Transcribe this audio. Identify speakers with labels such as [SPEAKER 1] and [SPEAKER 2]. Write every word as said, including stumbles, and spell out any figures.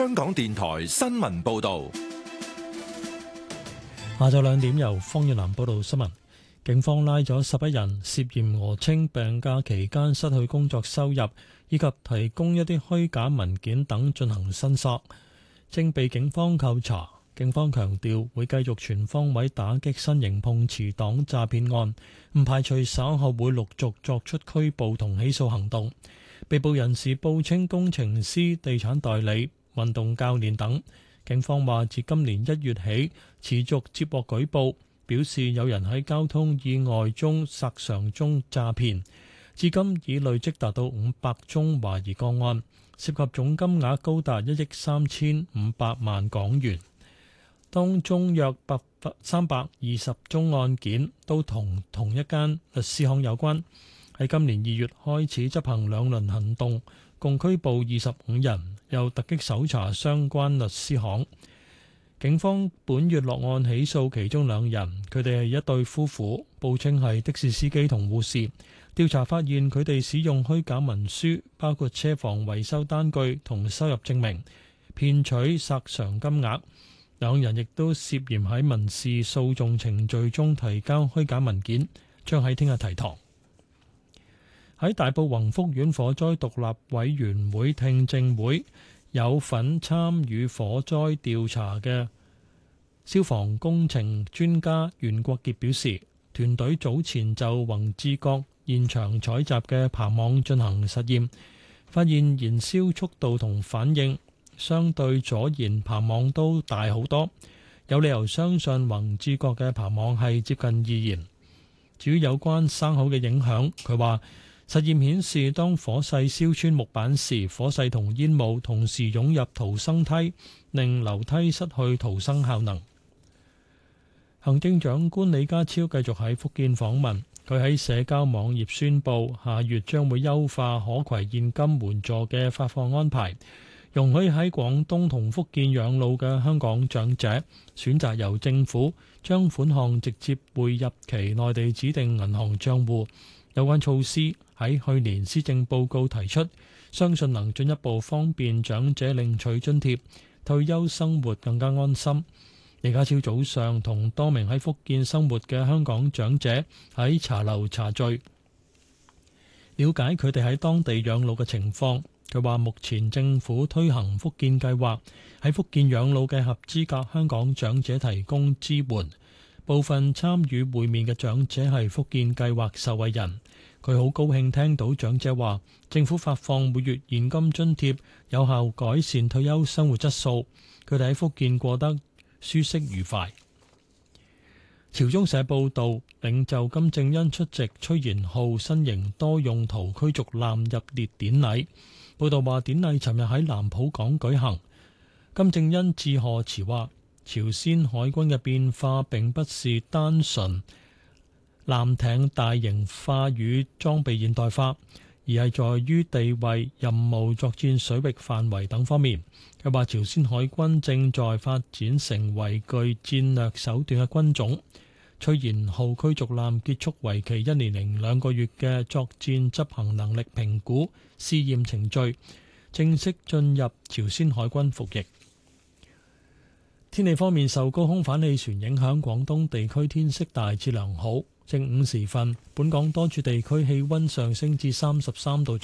[SPEAKER 1] 香港電台新聞報道。
[SPEAKER 2] 下晝兩點由方月南報道新聞。警方拉咗十一人涉嫌訛稱病假期間失去工作收入，以及提供一啲虛假文件等進行申索，正被警方扣查。警方強調會繼續全方位打擊新型碰瓷黨詐騙案，唔排除稍後會陸續作出拘捕同起訴行動。被捕人士報稱工程師、地產代理、運動教練等。警方話自今年一月起持續接獲舉報，表示有人喺交通意外中索償中詐騙，至今已累積達到五百宗懷疑個案，涉及總金額高達一億三千五百萬港元。當中約三百二十宗案件都同同一間律師行有關。喺今年二月開始執行兩輪行動，共拘捕二十五人，又突擊搜查相關律師行。警方本月落案起訴其中兩人，佢哋係一對夫婦，報稱係的士司機同護士。調查發現佢哋使用虛假文書，包括車房維修單據同收入證明，騙取索償金額。兩人亦都涉嫌喺民事訴訟程序中提交虛假文件，將喺聽日提堂。喺大埔宏福苑火災獨立委員會聽證會，有份參與火災調查嘅消防工程專家袁國傑表示，團隊早前就宏志閣現場採集嘅棚網進行實驗，發現燃燒速度同反應相對左燃棚網都大好多，有理由相信宏志閣嘅棚網係接近二燃。至於有關生蠔嘅影響，佢話實驗顯示當火勢燒穿木板時，火勢同煙霧同時湧入逃生梯，令樓梯失去逃生效能。行政長官李家超繼續喺福建訪問，佢喺社交網頁宣布，下月將會優化可攜現金援助嘅發放安排，容許喺廣東同福建養老嘅香港長者選擇由政府將款項直接匯入其內地指定銀行帳戶。有關措施喺去年施政報告提出，相信能進一步方便長者領取津貼，退休生活更加安心。李家超早上同多名喺福建生活嘅香港長者喺茶樓茶聚，了解佢哋喺當地養老嘅情況。佢話目前政府推行福建計劃，喺福建養老嘅合資格香港長者提供支援。部分參與會面嘅長者係福建計劃受惠人，佢好高興聽到長者話政府發放每月現金津貼，有效改善退休生活質素。佢哋喺福建過得舒適愉快。朝中社報導，領袖金正恩出席崔賢浩新型多用途驅逐艦入列典禮。報導話，典禮尋日喺南浦港舉行。金正恩致賀詞話，朝鮮海軍嘅變化並不是單純艦艇大型化與裝備現代化，而係在於地位、任務、作戰水域範圍等方面。佢話朝鮮海軍正在發展成為具戰略手段嘅軍種。崔賢浩驅逐艦結束為期一年零兩個月嘅作戰執行能力評估試驗程序，正式進入朝鮮海軍服役。天氣方面，受高空反氣旋影響，廣東地區天色大致良好。正午時分，本港多處地區氣溫上升至三十三度。